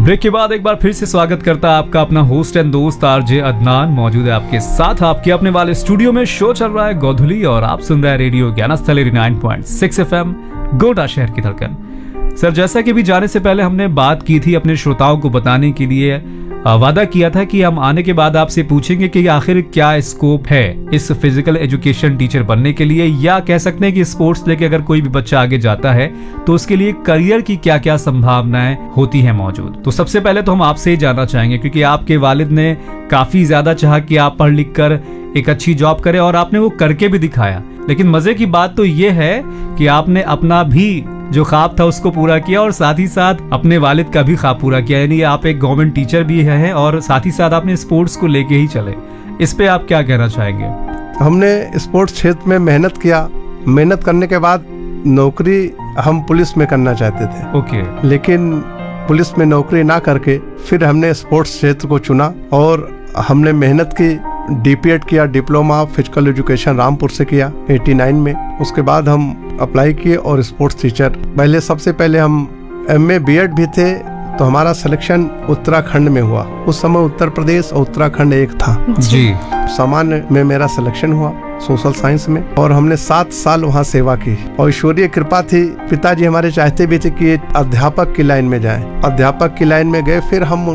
Break के बाद एक बार फिर से स्वागत करता है आपका अपना होस्ट एंड दोस्त आरजे अदनान। मौजूद है आपके साथ आपके अपने वाले स्टूडियो में। शो चल रहा है गोधुली और आप सुन रहे हैं रेडियो ज्ञानस्थल 89.6 FM, गोटा शहर की धड़कन। सर, जैसा कि भी जाने से पहले हमने बात की थी, अपने श्रोताओं को बताने के लिए वादा किया था कि हम आने के बाद आपसे पूछेंगे कि आखिर क्या स्कोप है इस फिजिकल एजुकेशन टीचर बनने के लिए, या कह सकते हैं कि स्पोर्ट्स लेके अगर कोई भी बच्चा आगे जाता है तो उसके लिए करियर की क्या क्या संभावनाएं होती हैं मौजूद। तो सबसे पहले तो हम आपसे ही जानना चाहेंगे, क्योंकि आपके वालिद ने काफी ज्यादा चाहा कि आप पढ़ लिख कर एक अच्छी जॉब करें और आपने वो करके भी दिखाया। लेकिन मजे की बात तो ये है कि आपने अपना भी जो ख्वाब था उसको पूरा किया और साथ ही साथ अपने वालिद का भी ख्वाब पूरा किया। यानी आप एक गवर्नमेंट टीचर भी हैं और साथ ही साथ आपने स्पोर्ट्स को लेके ही चले। इस पे आप क्या कहना चाहेंगे? हमने स्पोर्ट्स क्षेत्र में मेहनत किया। मेहनत करने के बाद नौकरी हम पुलिस में करना चाहते थे। ओके। लेकिन पुलिस में नौकरी ना करके फिर हमने स्पोर्ट्स क्षेत्र को चुना और हमने मेहनत की। डीपीएड किया, diploma of physical education Rampur से किया 89 में। उसके बाद हम अप्लाई किए और स्पोर्ट्स टीचर सबसे पहले हम एमए बीएड भी थे, तो हमारा सिलेक्शन उत्तराखंड में हुआ। उस समय उत्तर प्रदेश और उत्तराखंड एक था जी। सामान्य में मेरा सिलेक्शन हुआ सोशल साइंस में और हमने 7 साल वहाँ सेवा की और ईश्वरीय कृपा थी। पिताजी हमारे चाहते भी थे कि अध्यापक की लाइन में जाएं। अध्यापक की लाइन में गए। फिर हम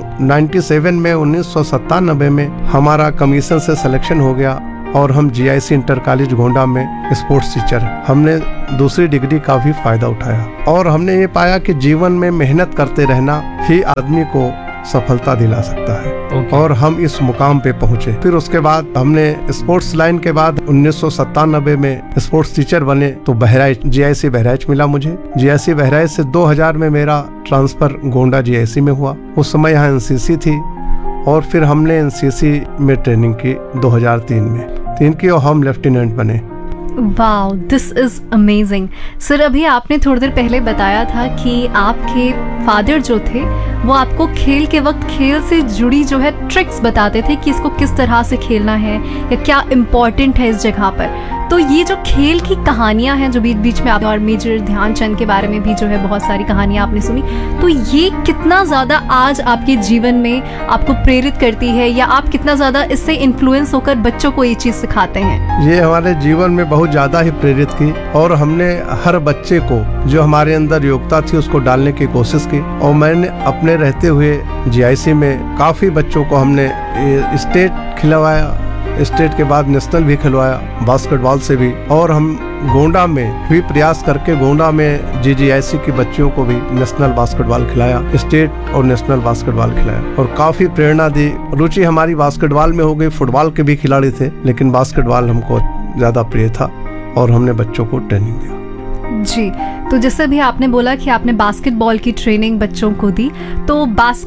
1997 में हमारा कमीशन से सिलेक्शन हो गया और हम जीआईसी इंटर कॉलेज गोंडा में स्पोर्ट्स टीचर। हमने दूसरी डिग्री का भी फायदा उठाया और हमने ये पाया कि जीवन में मेहनत करते रहना ही आदमी को सफलता दिला सकता है। और हम इस मुकाम पे पहुंचे। फिर उसके बाद हमने स्पोर्ट्स लाइन के बाद 1997 में स्पोर्ट्स टीचर बने तो बहराइच जीआईसी बहराइच मिला मुझे। जीआईसी बहराइच से 2000 में मेरा ट्रांसफर गोंडा जीआईसी में हुआ। उस समय यहाँ एनसीसी थी और फिर हमने एनसीसी में ट्रेनिंग की 2003 में। 3 की और हम लेफ्टिनेंट बने। Wow, this is amazing. Sir, अभी आपने थोड़ी देर पहले बताया था कि आपके फादर जो थे वो आपको खेल के वक्त खेल से जुड़ी जो है ट्रिक्स बताते थे कि इसको किस तरह से खेलना है या क्या इम्पोर्टेंट है इस जगह पर। तो ये जो खेल की कहानियां हैं जो बीच बीच में आप, और मेजर ध्यानचंद के बारे में भी जो है बहुत सारी कहानियां आपने सुनी, तो ये कितना ज़्यादा आज आपके जीवन में आपको प्रेरित करती है या आप कितना ज़्यादा इससे इन्फ्लुएंस होकर बच्चों को ये चीज़ सिखाते हैं? ये हमारे जीवन में बहुत ज़्यादा ही प्रेरित की और हमने हर बच्चे को जो हमारे अंदर योग्यता थी उसको डालने की कोशिश की। और मैंने अपने रहते हुए जीआईसी में काफ़ी बच्चों को हमने स्टेट खिलवाया, स्टेट के बाद नेशनल भी खिलवाया बास्केटबॉल से भी। और हम गोंडा में भी प्रयास करके गोंडा में जीजीआईसी की बच्चियों को भी नेशनल बास्केटबॉल खिलाया, स्टेट और नेशनल बास्केटबॉल खिलाया और काफी प्रेरणा दी। रुचि हमारी बास्केटबॉल में हो गई। फुटबॉल के भी खिलाड़ी थे लेकिन बास्केटबॉल हमको ज्यादा प्रिय था और हमने बच्चों को ट्रेनिंग दिया। जी, तो जैसे भी आपने बोला कि आपने बास्केटबॉल की ट्रेनिंग बच्चों को दी, तो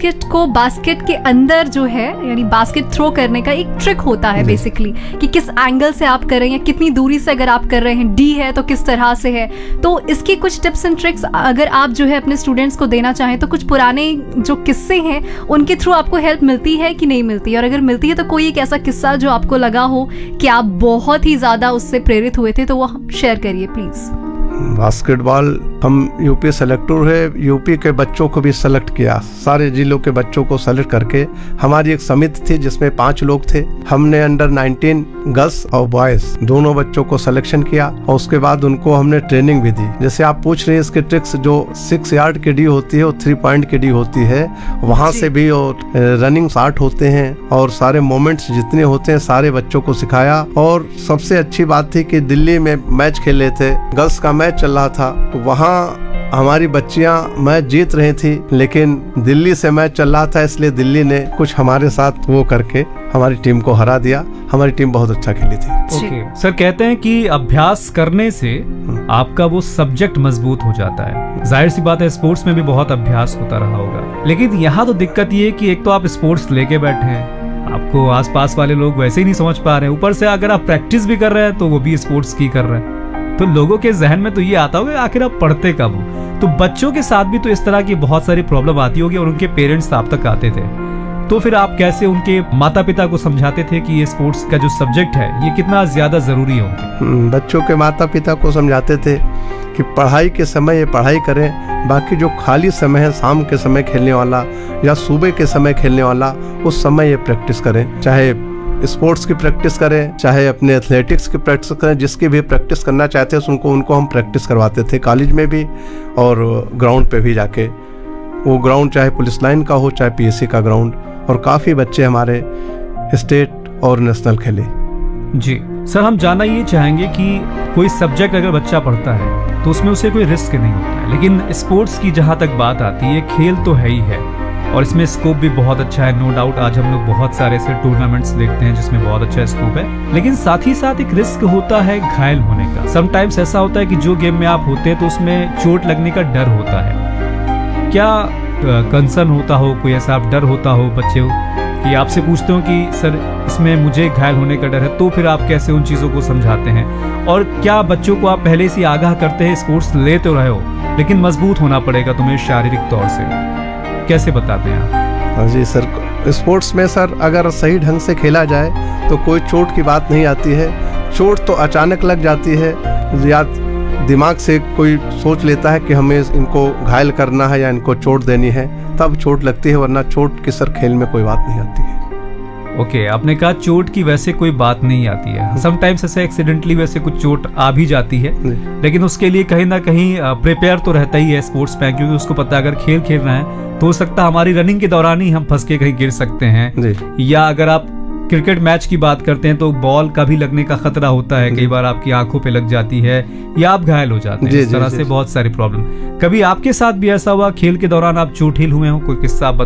बास्केट के अंदर जो है यानी बास्केट थ्रो करने का एक ट्रिक होता है बेसिकली कि किस एंगल से आप कर रहे हैं या कितनी दूरी से अगर आप कर रहे हैं, डी है तो किस तरह से है। तो इसकी कुछ टिप्स एंड ट्रिक्स अगर आप जो है अपने स्टूडेंट्स को देना चाहें तो कुछ पुराने जो किस्से हैं उनके थ्रू आपको हेल्प मिलती है कि नहीं मिलती, और अगर मिलती है तो कोई एक ऐसा किस्सा जो आपको लगा हो कि आप बहुत ही ज़्यादा उससे प्रेरित हुए थे, तो वो शेयर करिए प्लीज़। बास्केटबॉल हम यूपी सेलेक्टर है, यूपी के बच्चों को भी सेलेक्ट किया। सारे जिलों के बच्चों को सेलेक्ट करके हमारी एक समिति थी जिसमें 5 लोग थे। हमने अंडर 19 गर्ल्स और बॉयज दोनों बच्चों को सिलेक्शन किया और उसके बाद उनको हमने ट्रेनिंग भी दी। जैसे आप पूछ रहे हैं इसके ट्रिक्स, जो 6 यार्ड की डी होती है और 3 पॉइंट की डी होती है, वहाँ से भी और रनिंग शॉट होते हैं और सारे मोमेंट्स जितने होते हैं सारे बच्चों को सिखाया। और सबसे अच्छी बात थी कि दिल्ली में मैच खेले थे, गर्ल्स का मैच चल रहा था, तो वहाँ हमारी बच्चियां मैच जीत रही थी लेकिन दिल्ली से मैच चल रहा था, इसलिए दिल्ली ने कुछ हमारे साथ वो करके हमारी टीम को हरा दिया। हमारी टीम बहुत अच्छा खेली थी। ओके। सर, कहते हैं कि अभ्यास करने से आपका वो सब्जेक्ट मजबूत हो जाता है। जाहिर सी बात है स्पोर्ट्स में भी बहुत अभ्यास होता रहा होगा, लेकिन यहाँ तो दिक्कत ये है कि एक तो आप स्पोर्ट्स लेके बैठे हैं, आपको आसपास वाले लोग वैसे ही नहीं समझ पा रहे हैं, ऊपर से अगर आप प्रैक्टिस भी कर रहे हैं तो वो भी स्पोर्ट्स की कर रहे हैं, तो लोगों के जहन में तो ये आता होगा आखिर आप पढ़ते कब हो। तो बच्चों के साथ भी तो इस तरह की बहुत सारी प्रॉब्लम आती होगी और उनके पेरेंट्स आप तक आते थे, तो फिर आप कैसे उनके माता पिता को समझाते थे कि ये स्पोर्ट्स का जो सब्जेक्ट है ये कितना ज्यादा जरूरी है उनके? बच्चों के माता पिता को समझाते थे कि पढ़ाई के समय ये पढ़ाई करें, बाकी जो खाली समय है शाम के समय खेलने वाला या सुबह के समय खेलने वाला, उस समय ये प्रैक्टिस करें। चाहे स्पोर्ट्स की प्रैक्टिस करें, चाहे अपने एथलेटिक्स की प्रैक्टिस करें, जिसकी भी प्रैक्टिस करना चाहते हैं उनको हम प्रैक्टिस करवाते थे, कॉलेज में भी और ग्राउंड पे भी जाके। वो ग्राउंड चाहे पुलिस लाइन का हो, चाहे पीएससी का ग्राउंड, और काफ़ी बच्चे हमारे स्टेट और नेशनल खेले। जी सर, हम जानना ये चाहेंगे कि कोई सब्जेक्ट अगर बच्चा पढ़ता है तो उसमें उसे कोई रिस्क नहीं होता है, लेकिन स्पोर्ट्स की जहाँ तक बात आती है, खेल तो है ही है और इसमें स्कोप भी बहुत अच्छा है, नो डाउट। आज हम लोग बहुत सारे ऐसे टूर्नामेंट्स देखते हैं जिसमें बहुत अच्छा स्कोप है, लेकिन साथ ही साथ एक रिस्क होता है घायल होने का। समटाइम्स ऐसा होता है कि जो गेम में आप होते हैं तो उसमें चोट लगने का डर होता है। क्या कंसर्न होता हो, कोई ऐसा डर होता हो बच्चे कि आपसे पूछते हो कि सर इसमें मुझे घायल होने का डर है, तो फिर आप कैसे उन चीज़ों को समझाते हैं? और क्या बच्चों को आप पहले से आगाह करते हैं स्पोर्ट्स ले तो रहे हो लेकिन मजबूत होना पड़ेगा तुम्हें शारीरिक तौर से, कैसे बताते हैं आप? हाँ जी सर, स्पोर्ट्स में सर अगर सही ढंग से खेला जाए तो कोई चोट की बात नहीं आती है। चोट तो अचानक लग जाती है, या दिमाग से कोई सोच लेता है कि हमें इनको घायल करना है या इनको चोट देनी है, तब चोट लगती है, वरना चोट की सर खेल में कोई बात नहीं आती है। ओके, आपने कहा चोट की वैसे कोई बात नहीं आती है। समटाइम्स ऐसे एक्सीडेंटली वैसे कुछ चोट आ भी जाती है, लेकिन उसके लिए कहीं ना कहीं प्रिपेयर तो रहता ही है स्पोर्ट्स मैन, क्योंकि उसको पता है अगर खेल खेल रहे हैं तो हो सकता है हमारी रनिंग के दौरान ही हम फंस के कहीं गिर सकते हैं, या अगर आप क्रिकेट मैच की बात करते हैं तो बॉल का भी लगने का खतरा होता है, कई बार आपकी आंखों पे लग जाती है या आप घायल हो जाते हैं। इस तरह से बहुत सारी प्रॉब्लम। कभी आपके साथ भी ऐसा हुआ खेल के दौरान आप चोटिल हुए हो? कोई किस्सा आप